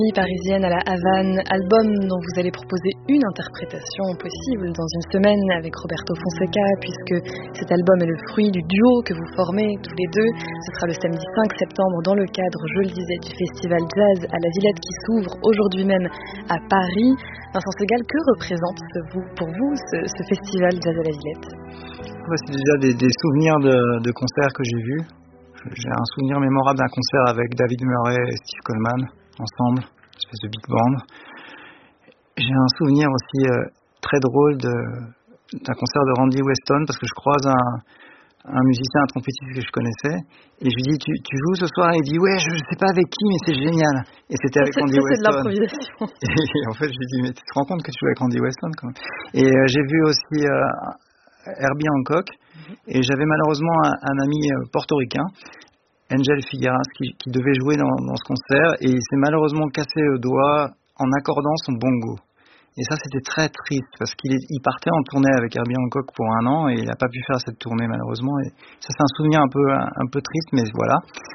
Parisienne à la Havane, album dont vous allez proposer une interprétation possible dans une semaine avec Roberto Fonseca, puisque cet album est le fruit du duo que vous formez tous les deux. Ce sera le samedi 5 septembre dans le cadre, je le disais, du festival Jazz à la Villette qui s'ouvre aujourd'hui même à Paris. Vincent Segal, que représente pour vous ce festival Jazz à la Villette? C'est déjà des souvenirs de concerts que j'ai vus. J'ai un souvenir mémorable d'un concert avec David Murray et Steve Coleman ensemble, une espèce de big band. J'ai un souvenir aussi très drôle d'un concert de Randy Weston, parce que je croise un musicien, un trompettiste que je connaissais, et je lui dis tu joues ce soir? Et il dit ouais, je sais pas avec qui, mais c'est génial. Et c'était avec Randy Weston. C'est de l'improvisation. Et en fait je lui dis mais tu te rends compte que tu joues avec Randy Weston quand même. Et j'ai vu aussi Herbie Hancock, et j'avais malheureusement un ami portoricain, Angel Figueras, qui devait jouer dans ce concert, et il s'est malheureusement cassé le doigt en accordant son bongo. Et ça, c'était très triste, parce qu'il partait en tournée avec Herbie Hancock pour 1 an, et il n'a pas pu faire cette tournée malheureusement. Et ça, c'est un souvenir un peu triste, mais voilà.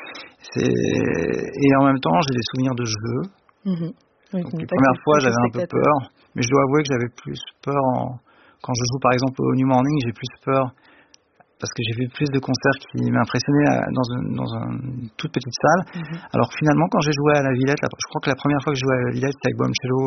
Et en même temps, j'ai des souvenirs de jeu. Oui, donc, la première fois, j'avais un peu peur, mais je dois avouer que j'avais plus peur quand je joue par exemple au New Morning, j'ai plus peur parce que j'ai vu plus de concerts qui m'impressionnaient dans une toute petite salle. Alors finalement, quand j'ai joué à la Villette, je crois que la première fois que je jouais à la Villette, c'était avec Bombcello,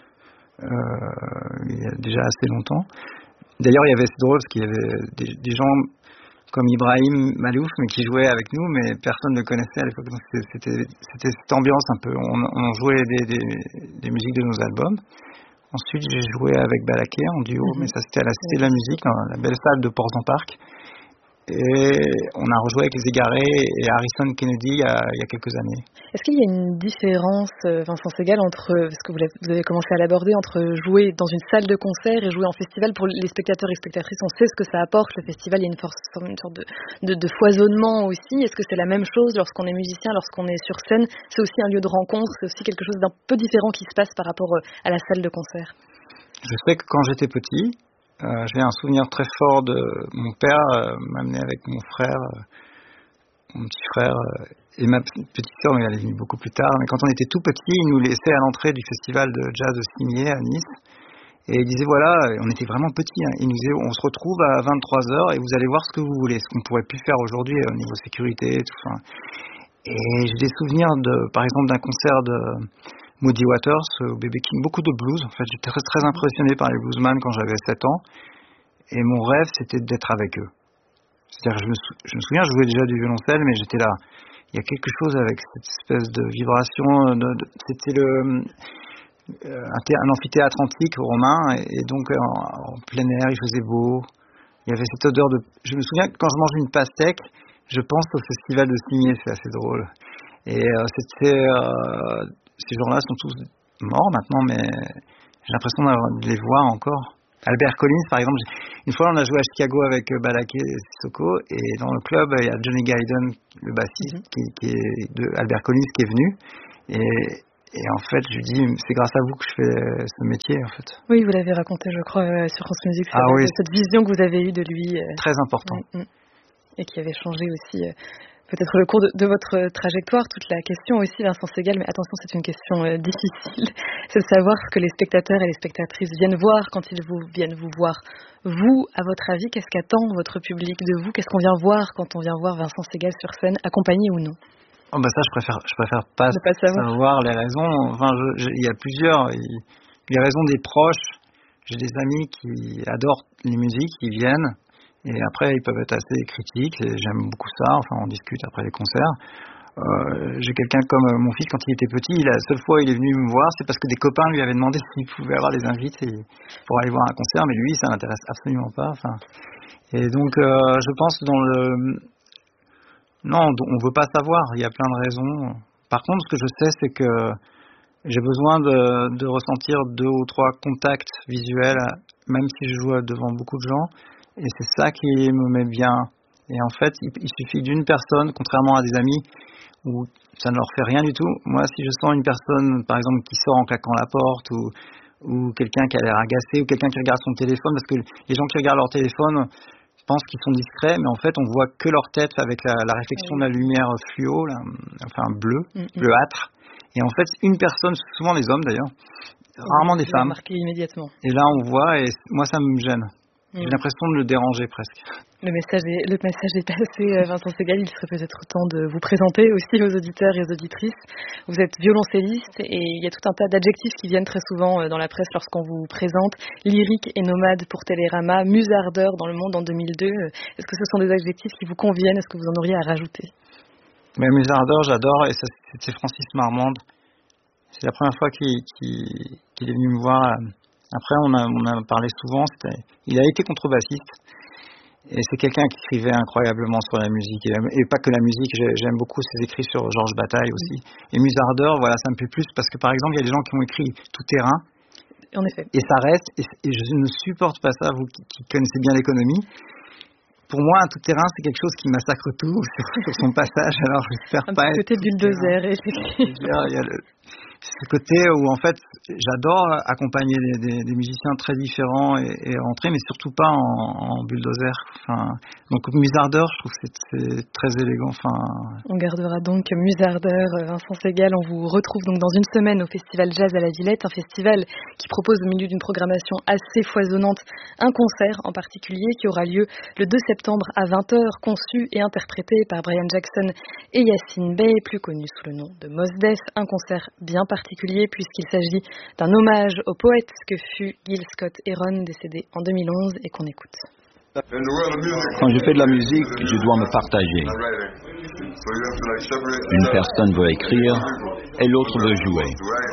il y a déjà assez longtemps. D'ailleurs, c'est drôle parce qu'il y avait des gens comme Ibrahim Malouf, mais qui jouaient avec nous, mais personne ne le connaissait à l'époque. Donc c'était cette ambiance un peu. On jouait des musiques de nos albums. Ensuite, j'ai joué avec Balaké en duo, mais ça c'était à la Cité de la Musique, dans la belle salle de Port-en-Parc. Et on a rejoué avec les Égarés et Harrison Kennedy il y a quelques années. Est-ce qu'il y a une différence, Vincent Segal, entre, parce que vous avez commencé à l'aborder, entre jouer dans une salle de concert et jouer en festival? Pour les spectateurs et spectatrices, on sait ce que ça apporte. Le festival, il y a une sorte de foisonnement aussi. Est-ce que c'est la même chose lorsqu'on est musicien, lorsqu'on est sur scène? C'est aussi un lieu de rencontre, c'est aussi quelque chose d'un peu différent qui se passe par rapport à la salle de concert. Je sais que quand j'étais petit, j'ai un souvenir très fort de mon père m'amener avec mon frère, mon petit frère et ma petite sœur, mais elle est venue beaucoup plus tard. Mais quand on était tout petit, il nous laissait à l'entrée du festival de jazz de Cimier à Nice. Et il disait voilà, on était vraiment petits, hein. Il nous disait on se retrouve à 23h et vous allez voir ce que vous voulez, ce qu'on pourrait plus faire aujourd'hui au niveau sécurité et tout ça. Et j'ai des souvenirs par exemple d'un concert de Muddy Waters au B.B. King, beaucoup de blues. En fait, j'étais très, très impressionné par les bluesmen quand j'avais 7 ans. Et mon rêve, c'était d'être avec eux. C'est-à-dire, je me souviens, je jouais déjà du violoncelle, mais j'étais là. Il y a quelque chose avec cette espèce de vibration. C'était un amphithéâtre antique romain, et donc en plein air, il faisait beau. Il y avait cette odeur de. Je me souviens que quand je mange une pastèque, je pense au festival de Cimier, c'est assez drôle. Et ces gens-là sont tous morts maintenant, mais j'ai l'impression de les voir encore. Albert Collins, par exemple, une fois on a joué à Chicago avec Balaké et Sissoko, et dans le club il y a Johnny Gaiden, le bassiste qui est de Albert Collins, qui est venu, et en fait je lui dis c'est grâce à vous que je fais ce métier en fait. Oui, vous l'avez raconté je crois sur France Musique, cette vision que vous avez eue de lui. Très important. Et qui avait changé aussi peut-être le cours de votre trajectoire. Toute la question aussi, Vincent Segal, mais attention, c'est une question difficile, c'est de savoir ce que les spectateurs et les spectatrices viennent voir quand ils viennent vous voir. Vous, à votre avis, qu'est-ce qu'attend votre public de vous? Qu'est-ce qu'on vient voir quand on vient voir Vincent Segal sur scène, accompagné ou non? Ça, je préfère pas savoir les raisons. Enfin, il y a plusieurs. Les raisons des proches. J'ai des amis qui adorent les musiques, qui viennent. Et après, ils peuvent être assez critiques, et j'aime beaucoup ça, enfin on discute après les concerts. J'ai quelqu'un comme mon fils, quand il était petit, la seule fois où il est venu me voir, c'est parce que des copains lui avaient demandé s'il pouvait avoir les invités pour aller voir un concert, mais lui, ça l'intéresse absolument pas. Enfin. Et donc, je pense non, on veut pas savoir, il y a plein de raisons. Par contre, ce que je sais, c'est que j'ai besoin de ressentir 2 ou 3 contacts visuels, même si je joue devant beaucoup de gens. Et c'est ça qui me met bien. Et en fait, il suffit d'une personne, contrairement à des amis où ça ne leur fait rien du tout. Moi, si je sens une personne, par exemple, qui sort en claquant la porte, ou quelqu'un qui a l'air agacé, ou quelqu'un qui regarde son téléphone, parce que les gens qui regardent leur téléphone pensent qu'ils sont discrets, mais en fait, on voit que leur tête avec la réflexion de la lumière fluo, enfin bleuâtre. Et en fait, une personne, souvent les hommes d'ailleurs, rarement des femmes. Marqué immédiatement. Et là, on voit, et moi, ça me gêne. J'ai l'impression de le déranger presque. Le message est passé, Vincent Segal. Il serait peut-être temps de vous présenter aussi aux auditeurs et aux auditrices. Vous êtes violoncelliste et il y a tout un tas d'adjectifs qui viennent très souvent dans la presse lorsqu'on vous présente. Lyrique et nomade pour Télérama, musardeur dans Le Monde en 2002. Est-ce que ce sont des adjectifs qui vous conviennent? Est-ce que vous en auriez à rajouter? Mais musardeur, j'adore, et ça, c'était Francis Marmande. C'est la première fois qu'il est venu me voir. Après, on a parlé souvent. Il a été contrebassiste. Et c'est quelqu'un qui écrivait incroyablement sur la musique. Et pas que la musique, j'aime beaucoup ses écrits sur Georges Bataille aussi. Et musardeur, voilà, ça me plaît plus parce que par exemple, il y a des gens qui ont écrit Tout terrain. En effet. Et ça reste. Et je ne supporte pas ça, vous qui connaissez bien l'économie. Pour moi, un tout terrain, c'est quelque chose qui massacre tout sur son passage. Alors, je n'espère pas être. Un côté bulldozer, effectivement. Il y a ce côté où, en fait, j'adore accompagner des musiciens très différents et rentrer, mais surtout pas en bulldozer. Enfin, donc, musardeur, je trouve que c'est très élégant. Enfin... On gardera donc musardeur. Vincent Segal, on vous retrouve donc dans une semaine au Festival Jazz à la Villette, un festival qui propose au milieu d'une programmation assez foisonnante un concert en particulier qui aura lieu le 2 septembre à 20h, conçu et interprété par Brian Jackson et Yasiin Bey, plus connu sous le nom de Mos Def, un concert bien particulier puisqu'il s'agit d'un hommage au poète que fut Gil Scott-Heron, décédé en 2011 et qu'on écoute. Quand je fais de la musique, je dois me partager. Une personne veut écrire et l'autre veut jouer.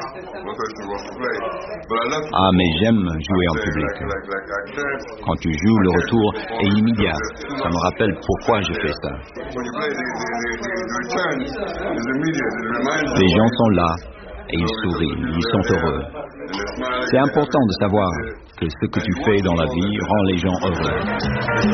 Ah, mais j'aime jouer en public. Quand tu joues, le retour est immédiat. Ça me rappelle pourquoi je fais ça. Les gens sont là et ils sourient, ils sont heureux. C'est important de savoir que ce que tu fais dans la vie rend les gens heureux.